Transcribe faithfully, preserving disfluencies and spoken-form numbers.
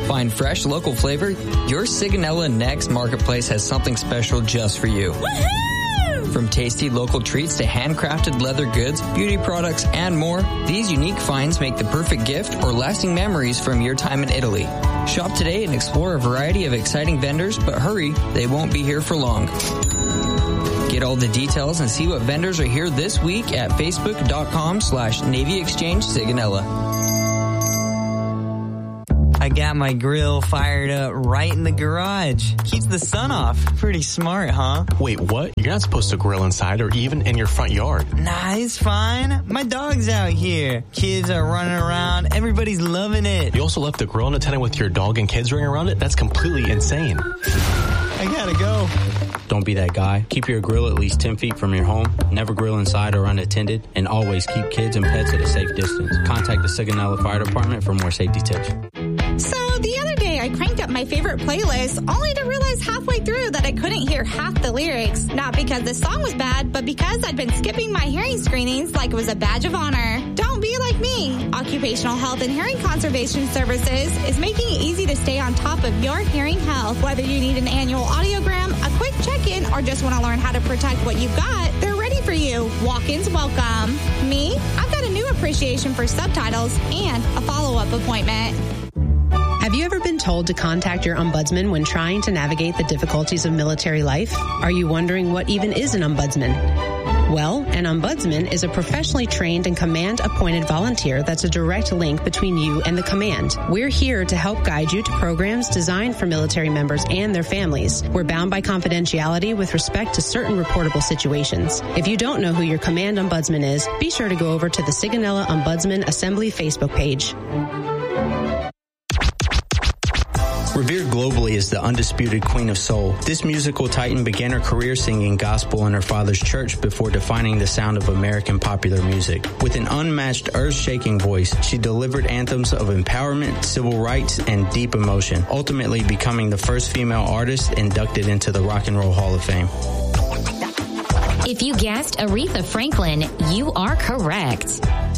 Find fresh, local flavor. Your Sigonella Next Marketplace has something special just for you. Woohoo! From tasty local treats to handcrafted leather goods, beauty products, and more, these unique finds make the perfect gift or lasting memories from your time in Italy. Shop today and explore a variety of exciting vendors, but hurry, they won't be here for long. Get all the details and see what vendors are here this week at facebook.com slash Navy Exchange Sigonella. I got my grill fired up right in the garage. Keeps the sun off. Pretty smart, huh? Wait, what? You're not supposed to grill inside or even in your front yard. Nah, it's fine. My dog's out here. Kids are running around. Everybody's loving it. You also left the grill unattended with your dog and kids running around it? That's completely insane. I gotta go. Don't be that guy. Keep your grill at least ten feet from your home. Never grill inside or unattended. And always keep kids and pets at a safe distance. Contact the Sigonella Fire Department for more safety tips. So the other day I cranked up my favorite playlist only to realize halfway through that I couldn't hear half the lyrics. Not because the song was bad, but because I'd been skipping my hearing screenings like it was a badge of honor. Don't be like me. Occupational Health and Hearing Conservation Services is making it easy to stay on top of your hearing health. Whether you need an annual audiogram, a quick check-in, or just want to learn how to protect what you've got, they're ready for you. Walk-ins welcome. Me? I've got a new appreciation for subtitles and a follow-up appointment. Have you ever been told to contact your ombudsman when trying to navigate the difficulties of military life? Are you wondering what even is an ombudsman? Well, an ombudsman is a professionally trained and command-appointed volunteer that's a direct link between you and the command. We're here to help guide you to programs designed for military members and their families. We're bound by confidentiality with respect to certain reportable situations. If you don't know who your command ombudsman is, be sure to go over to the Sigonella Ombudsman Assembly Facebook page. Revered globally as the undisputed queen of soul, this musical titan began her career singing gospel in her father's church before defining the sound of American popular music. With an unmatched, earth-shaking voice, she delivered anthems of empowerment, civil rights, and deep emotion, ultimately becoming the first female artist inducted into the Rock and Roll Hall of Fame. If you guessed Aretha Franklin, you are correct.